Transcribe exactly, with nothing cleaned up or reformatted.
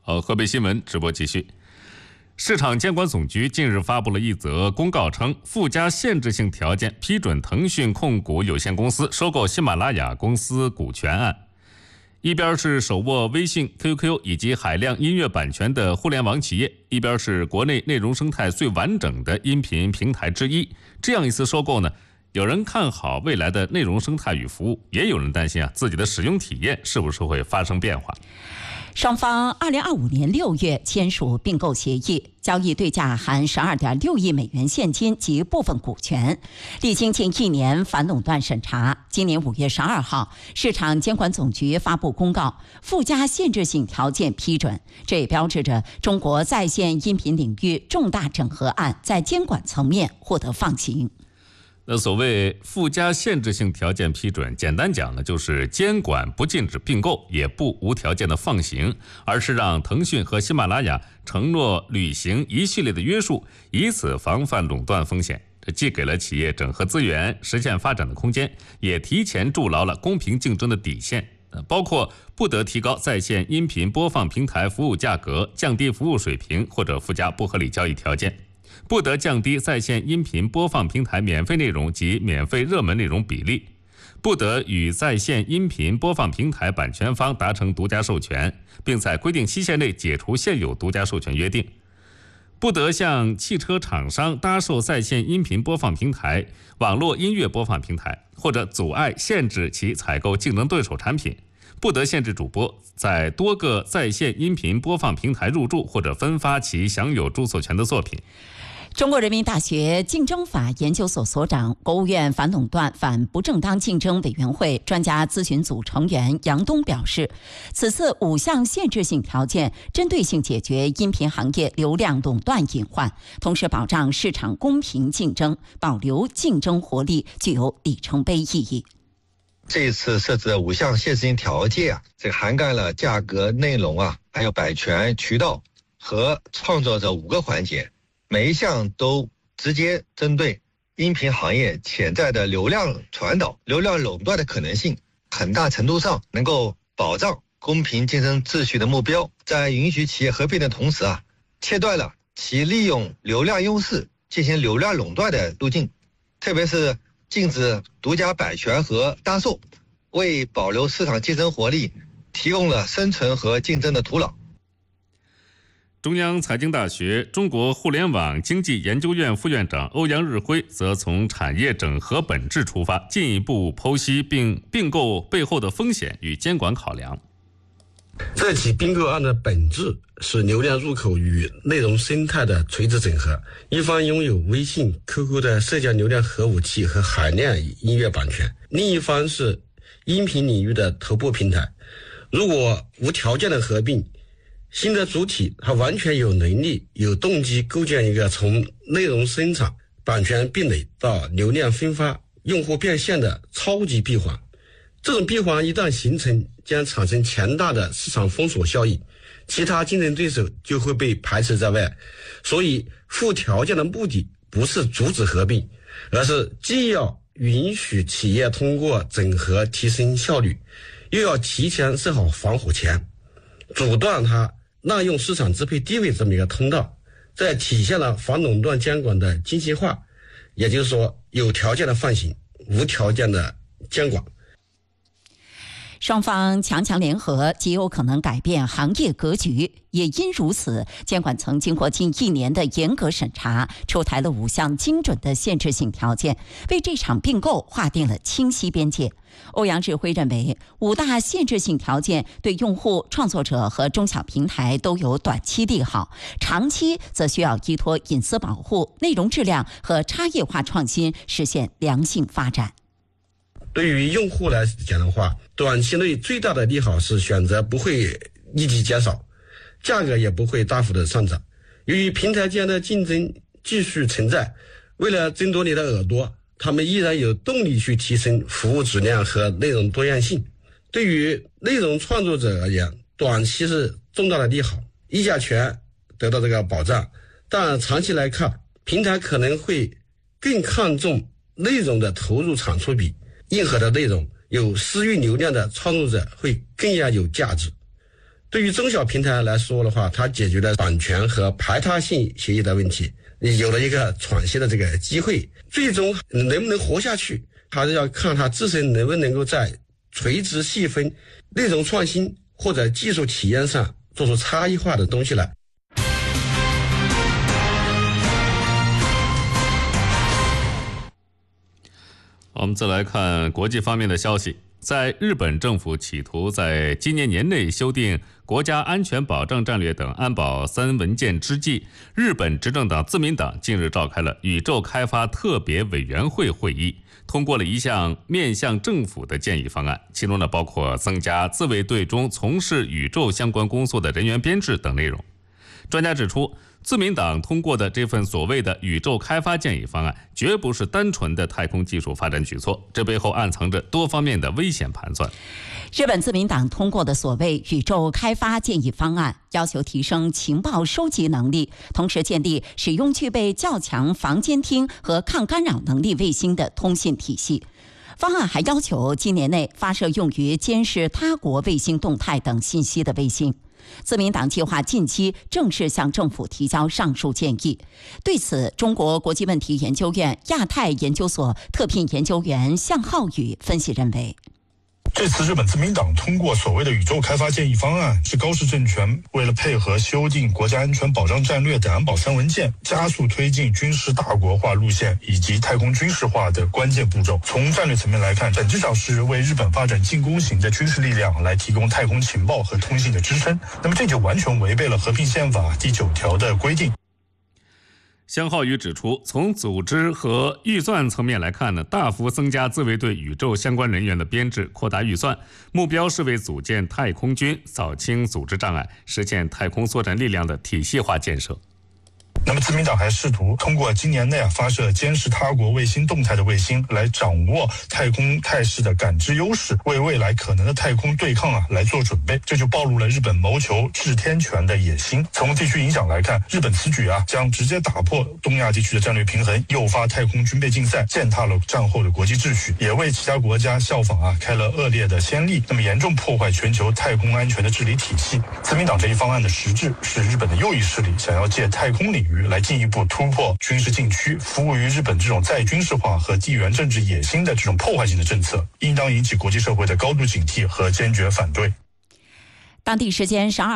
呃，河北新闻直播继续。市场监管总局近日发布了一则公告称，附加限制性条件批准腾讯控股有限公司收购喜马拉雅公司股权案。一边是手握微信、Q Q 以及海量音乐版权的互联网企业，一边是国内内容生态最完整的音频平台之一。这样一次收购呢，有人看好未来的内容生态与服务，也有人担心啊自己的使用体验是不是会发生变化。 双方二零二五年六月签署并购协议，交易对价含十二点六亿美元现金及部分股权。历经近一年反垄断审查，今年五月十二号，市场监管总局发布公告，附加限制性条件批准。这也标志着中国在线音频领域重大整合案在监管层面获得放行。 那所谓附加限制性条件批准，简单讲呢，就是监管不禁止并购，也不无条件的放行，而是让腾讯和喜马拉雅承诺履行一系列的约束，以此防范垄断风险。这既给了企业整合资源、实现发展的空间，也提前筑牢了公平竞争的底线，包括不得提高在线音频播放平台服务价格、降低服务水平或者附加不合理交易条件。不得降低在线音频播放平台免费内容及免费热门内容比例，不得与在线音频播放平台版权方达成独家授权，并在规定期限内解除现有独家授权约定，不得向汽车厂商搭售在线音频播放平台、网络音乐播放平台，或者阻碍、限制其采购竞争对手产品，不得限制主播在多个在线音频播放平台入驻或者分发其享有著作权的作品。 中国人民大学竞争法研究所所长、国务院反垄断反不正当竞争委员会专家咨询组成员杨东表示，此次五项限制性条件针对性解决音频行业流量垄断隐患，同时保障市场公平竞争，保留竞争活力，具有里程碑意义。 这一次设置的五项限制性条件啊，这个涵盖了价格、内容啊，还有版权、渠道和创作者五个环节。每一项都直接针对音频行业潜在的流量传导、流量垄断的可能性，很大程度上能够保障公平竞争秩序的目标，在允许企业合并的同时啊，切断了其利用流量优势进行流量垄断的路径，特别是禁止独家版权和搭售，为保留市场竞争活力提供了生存和竞争的土壤。 中央财经大学中国互联网经济研究院副院长欧阳日辉则从产业整合本质出发，进一步剖析并并购背后的风险与监管考量。 这起并购案的本质是流量入口与内容生态的垂直整合，一方拥有微信、Q Q 的社交流量核武器和海量音乐版权，另一方是音频领域的头部平台。如果无条件的合并，新的主体它完全有能力、有动机构建一个从内容生产、版权壁垒到流量分发、用户变现的超级闭环。这种闭环一旦形成，将产生强大的市场封锁效应，其他竞争对手就会被排斥在外。所以附条件的目的不是阻止合并，而是既要允许企业通过整合提升效率，又要提前设好防火墙，阻断它滥用市场支配地位这么一个通道，这体现了反垄断监管的精细化，也就是说有条件的放行，无条件的监管。 双方强强联合，极有可能改变行业格局。也因如此，监管层经过近一年的严格审查，出台了五项精准的限制性条件，为这场并购划定了清晰边界。欧阳志辉认为，五大限制性条件对用户、创作者和中小平台都有短期利好，长期则需要依托隐私保护、内容质量和差异化创新，实现良性发展。 对于用户来讲的话，短期内最大的利好是选择不会立即减少，价格也不会大幅的上涨。由于平台间的竞争继续存在，为了争夺你的耳朵，他们依然有动力去提升服务质量和内容多样性。对于内容创作者而言，短期是重大的利好，议价权得到这个保障，但长期来看，平台可能会更看重内容的投入产出比，硬核的内容，有私域流量的创作者会更加有价值。 对于中小平台来说的话，它解决了版权和排他性协议的问题，有了一个喘息的这个机会。最终能不能活下去，还是要看它自身能不能够在垂直细分、内容创新或者技术体验上做出差异化的东西来。 我们再来看国际方面的消息。在日本政府企图在今年年内修订国家安全保障战略等安保三文件之际，日本执政党自民党近日召开了宇宙开发特别委员会会议，通过了一项面向政府的建议方案，其中呢包括增加自卫队中从事宇宙相关工作的人员编制等内容。专家指出，自民党通过的这份所谓的宇宙开发建议方案，绝不是单纯的太空技术发展举措，这背后暗藏着多方面的危险盘算。 日本自民党通过的所谓宇宙开发建议方案，要求提升情报收集能力，同时建立使用具备较强防监听和抗干扰能力卫星的通信体系。方案还要求今年内发射用于监视他国卫星动态等信息的卫星。自民党计划近期正式向政府提交上述建议。对此，中国国际问题研究院亚太研究所特聘研究员向浩宇分析认为， 这次日本自民党通过所谓的宇宙开发建议方案，是高市政权为了配合修订国家安全保障战略等安保三文件，加速推进军事大国化路线以及太空军事化的关键步骤。从战略层面来看，本质上是为日本发展进攻型的军事力量来提供太空情报和通信的支撑。那么这就完全违背了和平宪法第九条的规定。 向浩宇指出，从组织和预算层面来看呢，大幅增加自卫队宇宙相关人员的编制，扩大预算，目标是为组建太空军扫清组织障碍，实现太空作战力量的体系化建设。 那么自民党还试图通过今年内啊发射监视他国卫星动态的卫星，来掌握太空态势的感知优势，为未来可能的太空对抗啊来做准备。这就暴露了日本谋求制天权的野心。从地区影响来看，日本此举啊将直接打破东亚地区的战略平衡，诱发太空军备竞赛，践踏了战后的国际秩序，也为其他国家效仿啊开了恶劣的先例，那么严重破坏全球太空安全的治理体系。自民党这一方案的实质是日本的右翼势力想要借太空领域来进一步突破军事禁区，服务于日本这种再军事化和地缘政治野心的这种破坏性的政策，应当引起国际社会的高度警惕和坚决反对。 当地时间十二